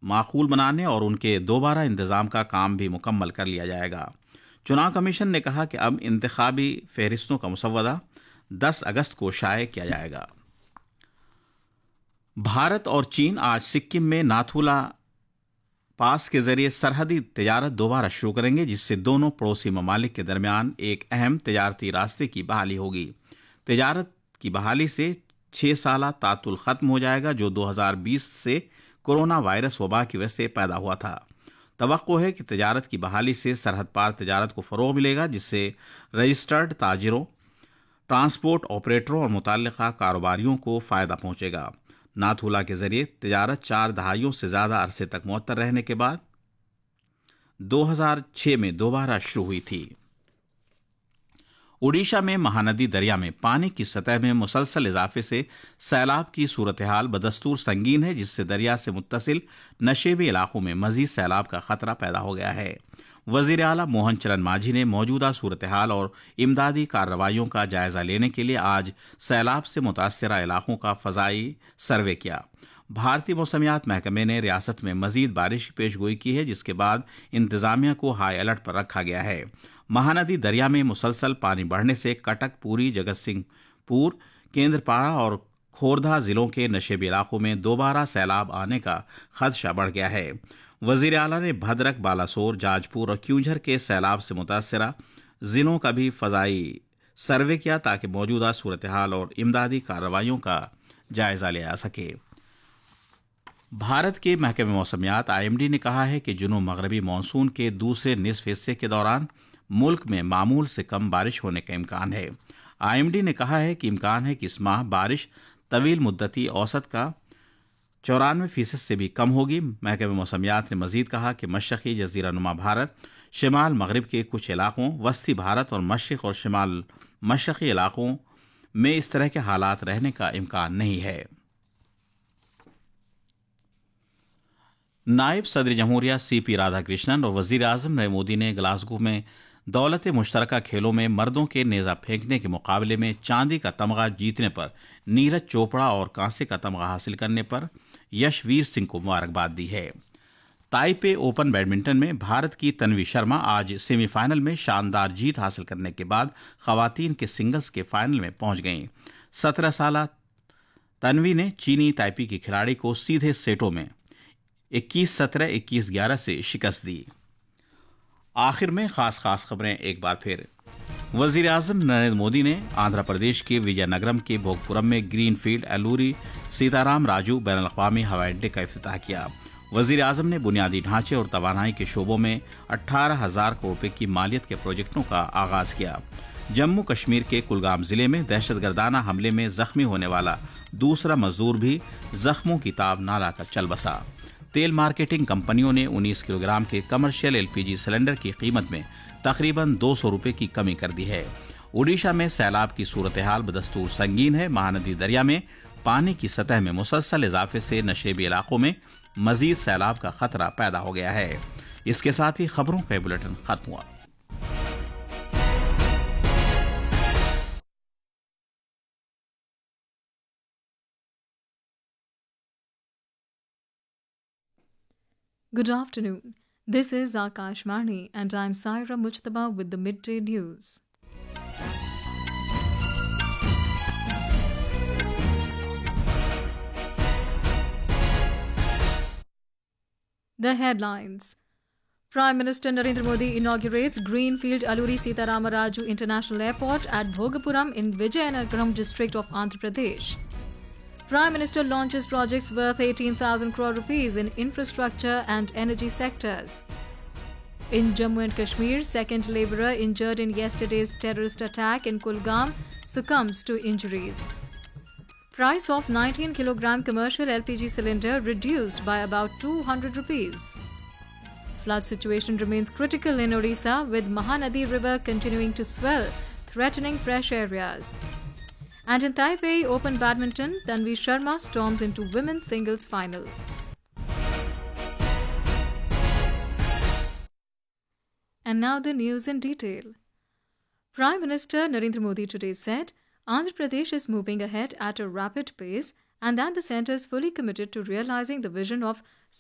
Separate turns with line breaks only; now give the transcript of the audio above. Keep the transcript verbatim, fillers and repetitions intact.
معقول بنانے اور ان کے دوبارہ انتظام کا کام بھی مکمل کر لیا جائے گا۔ چناؤ کمیشن نے کہا کہ اب انتخابی فہرستوں کا مسودہ دس اگست کو شائع کیا جائے گا۔ بھارت اور چین آج سکم میں ناتھولا پاس کے ذریعے سرحدی تجارت دوبارہ شروع کریں گے، جس سے دونوں پڑوسی ممالک کے درمیان ایک اہم تجارتی راستے کی بحالی ہوگی۔ تجارت کی بحالی سے چھ سالہ تعطل ختم ہو جائے گا جو دو ہزار بیس سے کورونا وائرس وبا کی وجہ سے پیدا ہوا تھا۔ توقع ہے کہ تجارت کی بحالی سے سرحد پار تجارت کو فروغ ملے گا، جس سے رجسٹرڈ تاجروں، ٹرانسپورٹ آپریٹروں اور متعلقہ کاروباریوں کو فائدہ پہنچے گا۔ ناتھولا کے ذریعے تجارت چار دہائیوں سے زیادہ عرصے تک معطل رہنے کے بعد دو ہزار چھ میں دوبارہ شروع ہوئی تھی۔ اڈیشہ میں مہاندی دریا میں پانی کی سطح میں مسلسل اضافے سے سیلاب کی صورتحال بدستور سنگین ہے، جس سے دریا سے متصل نشیبی علاقوں میں مزید سیلاب کا خطرہ پیدا ہو گیا ہے۔ وزیر اعلیٰ موہن چرن مانجھی نے موجودہ صورتحال اور امدادی کارروائیوں کا جائزہ لینے کے لیے آج سیلاب سے متاثرہ علاقوں کا فضائی سروے کیا۔ بھارتی موسمیات محکمے نے ریاست میں مزید بارش کی پیش گوئی کی ہے، جس کے بعد انتظامیہ کو ہائی الرٹ پر رکھا گیا ہے۔ مہاندی دریا میں مسلسل پانی بڑھنے سے کٹک، پوری، جگت سنگھ پور، کیندرپاڑا اور کھوردھا ضلعوں کے نشیبی علاقوں میں دوبارہ سیلاب آنے کا خدشہ بڑھ گیا ہے۔ وزیر اعلیٰ نے بھدرک، بالاسور، جاج پور اور کیونجھر کے سیلاب سے متاثرہ ضلعوں کا بھی فضائی سروے کیا تاکہ موجودہ صورتحال اور امدادی کارروائیوں کا جائزہ لیا جا سکے۔ بھارت کے محکمہ موسمیات آئی ایم ڈی نے کہا ہے کہ جنوب مغربی مانسون کے دوسرے نصف حصے کے دوران ملک میں معمول سے کم بارش ہونے کا امکان ہے۔ آئی ایم ڈی نے کہا ہے کہ امکان ہے کہ اس ماہ بارش طویل مدتی اوسط کا چورانوے فیصد سے بھی کم ہوگی۔ محکمہ موسمیات نے مزید کہا کہ مشرقی جزیرہ نما بھارت، شمال مغرب کے کچھ علاقوں، وسطی بھارت اور مشرق اور شمال مشرقی علاقوں میں اس طرح کے حالات رہنے کا امکان نہیں ہے۔ نائب صدر جمہوریہ سی پی رادھا کرشنن اور وزیر اعظم نریندر مودی نے گلاسگو میں دولت مشترکہ کھیلوں میں مردوں کے نیزہ پھینکنے کے مقابلے میں چاندی کا تمغہ جیتنے پر نیرج چوپڑا اور کانسے کا تمغہ حاصل کرنے پر یش ویر سنگھ کو مبارکباد دی ہے۔ تائپے اوپن بیڈمنٹن میں بھارت کی تنوی شرما آج سیمی فائنل میں شاندار جیت حاصل کرنے کے بعد خواتین کے سنگلز کے فائنل میں پہنچ گئیں۔ سترہ سالہ تنوی نے چینی تائپی کی کھلاڑی کو سیدھے سیٹوں میں اکیس سترہ، اکیس گیارہ سے شکست دی۔ آخر میں خاص خاص خبریں ایک بار پھر۔ وزیر اعظم نریندر مودی نے آندھرا پردیش کے وجے نگرم کے بھوگ پورم میں گرین فیلڈ ایلوری سیتارام راجو بین الاقوامی ہوائی اڈے کا افتتاح کیا۔ وزیر اعظم نے بنیادی ڈھانچے اور توانائی کے شعبوں میں اٹھارہ ہزار کروڑ روپے کی مالیت کے پروجیکٹوں کا آغاز کیا۔ جموں کشمیر کے کلگام ضلع میں دہشت گردانہ حملے میں زخمی ہونے والا دوسرا مزدور بھی زخموں کی تاب نہ لا کر چل بسا۔ تیل مارکیٹنگ کمپنیوں نے انیس کلو گرام کے commercial L P G cylinder کی قیمت میں تقریباً دو سو روپے کی کمی کر دی ہے۔ اڈیشہ میں سیلاب کی صورتحال بدستور سنگین ہے۔ مہاندی دریا میں پانی کی سطح میں مسلسل اضافے سے نشیبی علاقوں میں مزید سیلاب کا خطرہ پیدا ہو گیا ہے۔ اس کے ساتھ ہی خبروں کا بلیٹن ختم ہوا۔
Good afternoon. This is Akashvani and I'm Saira Mujtaba with the midday news. The headlines. Prime Minister Narendra Modi inaugurates Greenfield Alluri Sitaram Raju International Airport at Bhogapuram in Vijayanagaram district of Andhra Pradesh. Prime Minister launches projects worth eighteen thousand crore rupees in infrastructure and energy sectors. In Jammu and Kashmir, second labourer injured in yesterday's terrorist attack in Kulgam succumbs to injuries. Price of nineteen kilogram commercial L P G cylinder reduced by about two hundred rupees. Flood situation remains critical in Odisha with Mahanadi River continuing to swell, threatening fresh areas. And in Taipei Open Badminton, Tanvi Sharma storms into women's singles final. And now the news in detail. Prime Minister Narendra Modi today said, Andhra Pradesh is moving ahead at a rapid pace and that the centre is fully committed to realizing the vision of